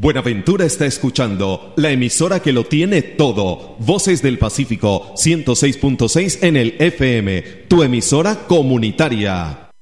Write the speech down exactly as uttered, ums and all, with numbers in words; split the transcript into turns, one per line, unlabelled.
Buenaventura está escuchando la emisora que lo tiene todo. Voces del Pacífico ciento seis punto seis en el F M, tu emisora comunitaria.